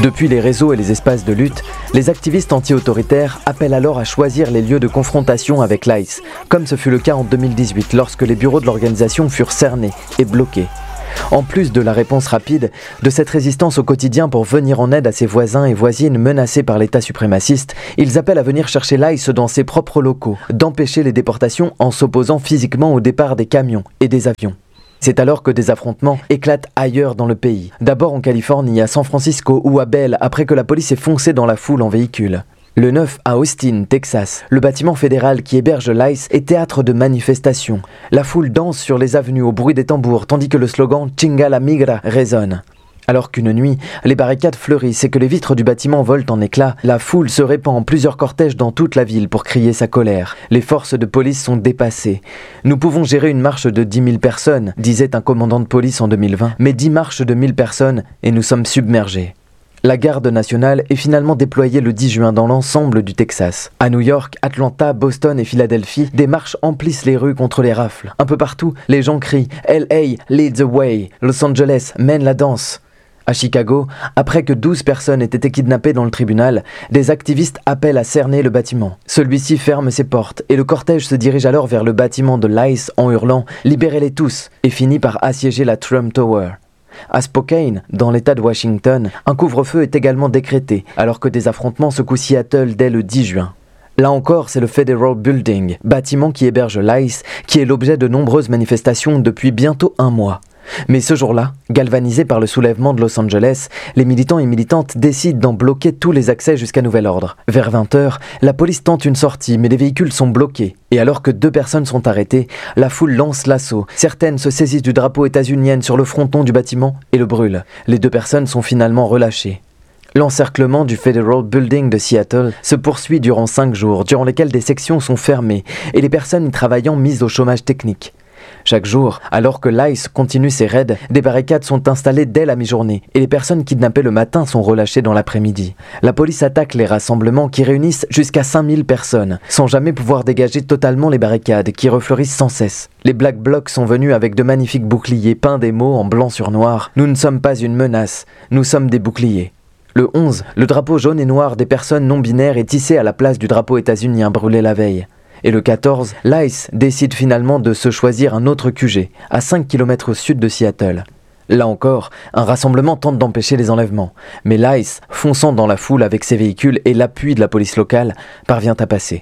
Depuis les réseaux et les espaces de lutte, les activistes anti-autoritaires appellent alors à choisir les lieux de confrontation avec l'ICE, comme ce fut le cas en 2018 lorsque les bureaux de l'organisation furent cernés et bloqués. En plus de la réponse rapide, de cette résistance au quotidien pour venir en aide à ses voisins et voisines menacés par l'État suprémaciste, ils appellent à venir chercher l'ICE dans ses propres locaux, d'empêcher les déportations en s'opposant physiquement au départ des camions et des avions. C'est alors que des affrontements éclatent ailleurs dans le pays. D'abord en Californie, à San Francisco ou à Bell, après que la police ait foncé dans la foule en véhicule. Le 9 à Austin, Texas, le bâtiment fédéral qui héberge l'ICE est théâtre de manifestations. La foule danse sur les avenues au bruit des tambours, tandis que le slogan « Chinga la migra » résonne. Alors qu'une nuit, les barricades fleurissent et que les vitres du bâtiment volent en éclats, la foule se répand en plusieurs cortèges dans toute la ville pour crier sa colère. Les forces de police sont dépassées. Nous pouvons gérer une marche de 10 000 personnes, disait un commandant de police en 2020, mais 10 marches de 1000 personnes et nous sommes submergés. La garde nationale est finalement déployée le 10 juin dans l'ensemble du Texas. À New York, Atlanta, Boston et Philadelphie, des marches emplissent les rues contre les rafles. Un peu partout, les gens crient « LA, lead the way »,« Los Angeles, mène la danse ». À Chicago, après que 12 personnes aient été kidnappées dans le tribunal, des activistes appellent à cerner le bâtiment. Celui-ci ferme ses portes et le cortège se dirige alors vers le bâtiment de l'ICE en hurlant « Libérez-les tous » et finit par assiéger la Trump Tower. À Spokane, dans l'État de Washington, un couvre-feu est également décrété, alors que des affrontements secouent Seattle dès le 10 juin. Là encore, c'est le Federal Building, bâtiment qui héberge l'ICE, qui est l'objet de nombreuses manifestations depuis bientôt un mois. Mais ce jour-là, galvanisés par le soulèvement de Los Angeles, les militants et militantes décident d'en bloquer tous les accès jusqu'à nouvel ordre. Vers 20h, la police tente une sortie, mais les véhicules sont bloqués. Et alors que 2 personnes sont arrêtées, la foule lance l'assaut. Certaines se saisissent du drapeau états-unien sur le fronton du bâtiment et le brûlent. Les 2 personnes sont finalement relâchées. L'encerclement du Federal Building de Seattle se poursuit durant 5 jours, durant lesquels des sections sont fermées et les personnes y travaillant mises au chômage technique. Chaque jour, alors que l'ICE continue ses raids, des barricades sont installées dès la mi-journée et les personnes kidnappées le matin sont relâchées dans l'après-midi. La police attaque les rassemblements qui réunissent jusqu'à 5000 personnes, sans jamais pouvoir dégager totalement les barricades qui refleurissent sans cesse. Les Black Blocs sont venus avec de magnifiques boucliers peints des mots en blanc sur noir. Nous ne sommes pas une menace, nous sommes des boucliers. Le 11, le drapeau jaune et noir des personnes non-binaires est tissé à la place du drapeau états-unien brûlé la veille. Et le 14, l'ICE décide finalement de se choisir un autre QG, à 5 km au sud de Seattle. Là encore, un rassemblement tente d'empêcher les enlèvements, mais l'ICE, fonçant dans la foule avec ses véhicules et l'appui de la police locale, parvient à passer.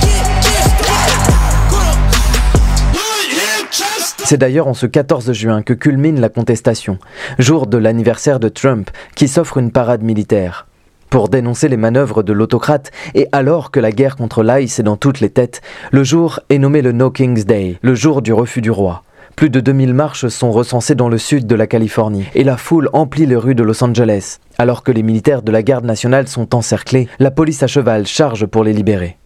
C'est d'ailleurs en ce 14 juin que culmine la contestation, jour de l'anniversaire de Trump, qui s'offre une parade militaire. Pour dénoncer les manœuvres de l'autocrate, et alors que la guerre contre l'ICE est dans toutes les têtes, le jour est nommé le No King's Day, le jour du refus du roi. Plus de 2000 marches sont recensées dans le sud de la Californie, et la foule emplit les rues de Los Angeles. Alors que les militaires de la garde nationale sont encerclés, la police à cheval charge pour les libérer.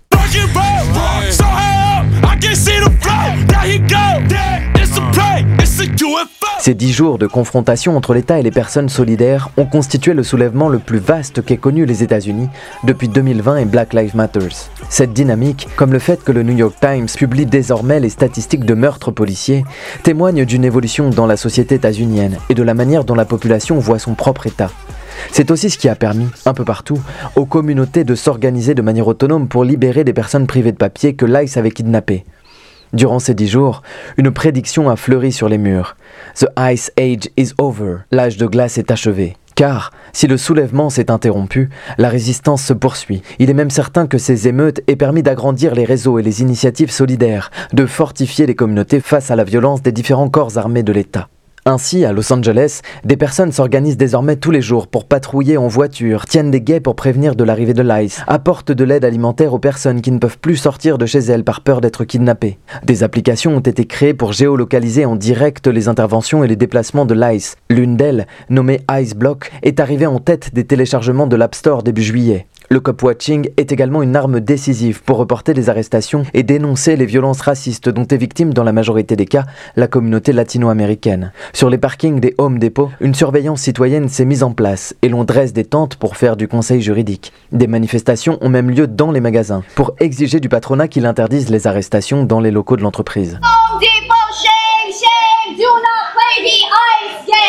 Ces 10 jours de confrontation entre l'État et les personnes solidaires ont constitué le soulèvement le plus vaste qu'aient connu les États-Unis depuis 2020 et Black Lives Matter. Cette dynamique, comme le fait que le New York Times publie désormais les statistiques de meurtres policiers, témoigne d'une évolution dans la société états-unienne et de la manière dont la population voit son propre État. C'est aussi ce qui a permis, un peu partout, aux communautés de s'organiser de manière autonome pour libérer des personnes privées de papier que l'ICE avait kidnappées. Durant ces 10 jours, une prédiction a fleuri sur les murs. The Ice Age is over. L'âge de glace est achevé. Car, si le soulèvement s'est interrompu, la résistance se poursuit. Il est même certain que ces émeutes aient permis d'agrandir les réseaux et les initiatives solidaires, de fortifier les communautés face à la violence des différents corps armés de l'État. Ainsi, à Los Angeles, des personnes s'organisent désormais tous les jours pour patrouiller en voiture, tiennent des guets pour prévenir de l'arrivée de l'ICE, apportent de l'aide alimentaire aux personnes qui ne peuvent plus sortir de chez elles par peur d'être kidnappées. Des applications ont été créées pour géolocaliser en direct les interventions et les déplacements de l'ICE. L'une d'elles, nommée Ice Block, est arrivée en tête des téléchargements de l'App Store début juillet. Le cop-watching est également une arme décisive pour reporter les arrestations et dénoncer les violences racistes dont est victime dans la majorité des cas la communauté latino-américaine. Sur les parkings des Home Depot, une surveillance citoyenne s'est mise en place et l'on dresse des tentes pour faire du conseil juridique. Des manifestations ont même lieu dans les magasins pour exiger du patronat qu'il interdise les arrestations dans les locaux de l'entreprise. Home Depot, shame, shame, do not play the ICE game!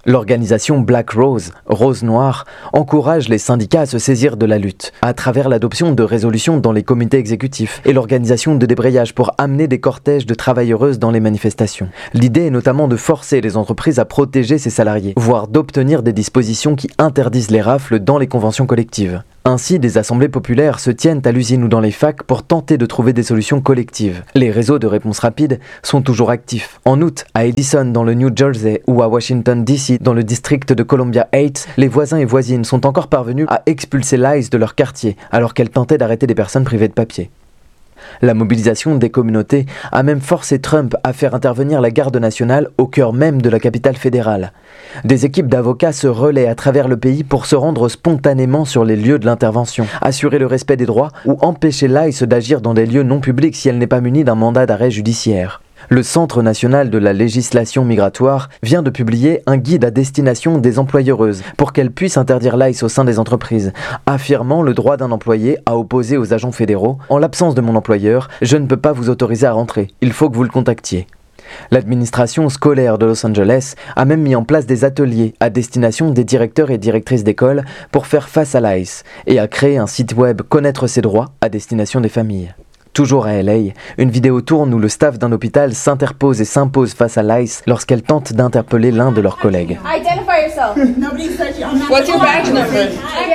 L'organisation Black Rose, Rose Noire, encourage les syndicats à se saisir de la lutte, à travers l'adoption de résolutions dans les comités exécutifs et l'organisation de débrayage pour amener des cortèges de travailleuses dans les manifestations. L'idée est notamment de forcer les entreprises à protéger ses salariés, voire d'obtenir des dispositions qui interdisent les rafles dans les conventions collectives. Ainsi, des assemblées populaires se tiennent à l'usine ou dans les facs pour tenter de trouver des solutions collectives. Les réseaux de réponse rapide sont toujours actifs. En août, à Edison dans le New Jersey ou à Washington DC dans le district de Columbia Heights, les voisins et voisines sont encore parvenus à expulser l'ICE de leur quartier alors qu'elles tentaient d'arrêter des personnes privées de papier. La mobilisation des communautés a même forcé Trump à faire intervenir la garde nationale au cœur même de la capitale fédérale. Des équipes d'avocats se relaient à travers le pays pour se rendre spontanément sur les lieux de l'intervention, assurer le respect des droits ou empêcher l'ICE d'agir dans des lieux non publics si elle n'est pas munie d'un mandat d'arrêt judiciaire. Le Centre national de la législation migratoire vient de publier un guide à destination des employeuses pour qu'elles puissent interdire l'ICE au sein des entreprises, affirmant le droit d'un employé à opposer aux agents fédéraux « En l'absence de mon employeur, je ne peux pas vous autoriser à rentrer, il faut que vous le contactiez ». L'administration scolaire de Los Angeles a même mis en place des ateliers à destination des directeurs et directrices d'école pour faire face à l'ICE et a créé un site web « Connaître ses droits » à destination des familles. Toujours à LA, une vidéo tourne où le staff d'un hôpital s'interpose et s'impose face à l'ICE lorsqu'elle tente d'interpeller l'un de leurs collègues. Identify yourself. Nobody's touching. What's your badge number?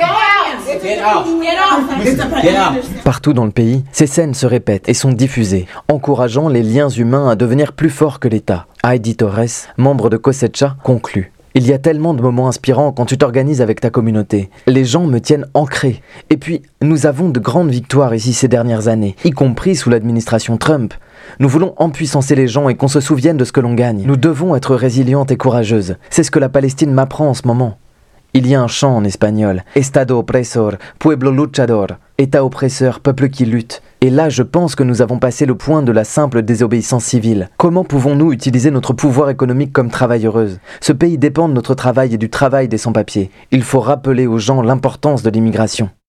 Get out. Partout dans le pays, ces scènes se répètent et sont diffusées, encourageant les liens humains à devenir plus forts que l'État. Heidi Torres, membre de Cosecha, conclut. Il y a tellement de moments inspirants quand tu t'organises avec ta communauté. Les gens me tiennent ancré. Et puis, nous avons de grandes victoires ici ces dernières années, y compris sous l'administration Trump. Nous voulons empuissancer les gens et qu'on se souvienne de ce que l'on gagne. Nous devons être résilientes et courageuses. C'est ce que la Palestine m'apprend en ce moment. Il y a un chant en espagnol. Estado opresor, pueblo luchador. État oppresseur, peuple qui lutte. Et là, je pense que nous avons passé le point de la simple désobéissance civile. Comment pouvons-nous utiliser notre pouvoir économique comme travailleuses ? Ce pays dépend de notre travail et du travail des sans-papiers. Il faut rappeler aux gens l'importance de l'immigration.